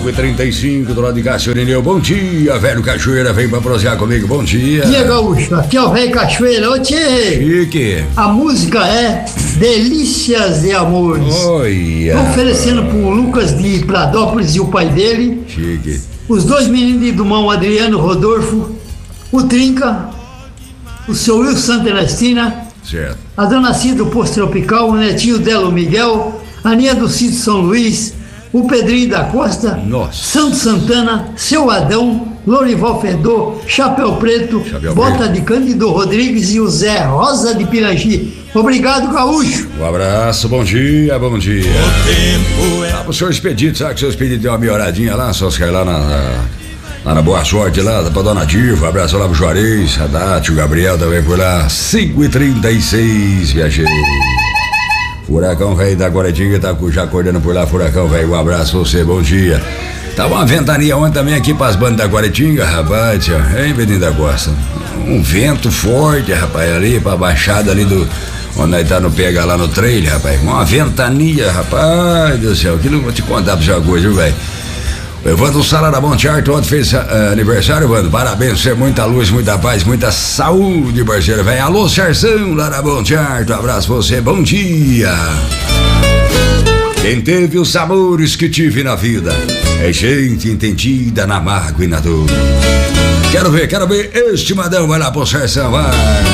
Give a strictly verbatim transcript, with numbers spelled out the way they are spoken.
cinco e trinta e cinco do lado de Cachoeirinho. Bom dia, velho Cachoeira. Vem pra prosear comigo. Bom dia. Dia, Gaúcho. Aqui é o velho Cachoeira. Ô, tchê. Chique. A música é Delícias de Amores. Olha. Oferecendo pro Lucas de Pradópolis e o pai dele. Chique. Os dois meninos de Dumão, Adriano Rodolfo. O Trinca. O seu Will Santa Ernestina. Certo. A dona Cida do Posto Tropical. O netinho dela, o Miguel. A Aninha do Sítio São Luís. O Pedrinho da Costa, Nossa. Santo Santana, Seu Adão, Lorival Fedor, Chapéu Preto, Chapéu Bota Preto. de Cândido Rodrigues e o Zé Rosa de Pirangi. Obrigado, Gaúcho. Um abraço, bom dia, bom dia. Tá pro seu Expedito, sabe que o seu Expedito deu uma melhoradinha lá, só se cair lá na, na, lá na Boa Sorte, lá, pra Dona Diva, um abraço lá pro Juarez, a Dati, o Gabriel também por lá, cinco e trinta e seis, viajei. Furacão velho da Guaratinga tá já acordando por lá, Furacão velho, um abraço pra você, bom dia. Tava uma ventania ontem também aqui pras bandas da Guaratinga, rapaz, tia, hein, Pedrinho da Costa? Um vento forte, rapaz, ali pra baixada ali do... Onde nós tá no pega lá no trailer, rapaz, uma ventania, rapaz do céu, que não vou te contar pra você uma coisa, viu, velho? O Evandro Sala da Monte Arte ontem fez uh, aniversário, Evandro. Parabéns, você, muita luz, muita paz, muita saúde, parceiro, velho. Alô, Charção, lá da Monte Arte, um abraço pra você, bom dia. Quem teve os sabores que tive na vida é gente entendida na mágoa e na dor. Quero ver, quero ver, este madão vai lá pro Charção, vai.